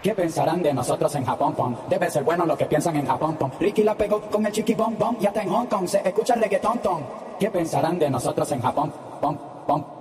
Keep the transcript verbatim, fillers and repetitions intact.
¿Qué pensarán de nosotros en Japón, pom? Debe ser bueno lo que piensan en Japón, pom. Ricky la pegó con el chiqui bom bom y hasta en Hong Kong se escucha el reggaetón, tom. ¿Qué pensarán de nosotros en Japón, pom, pom?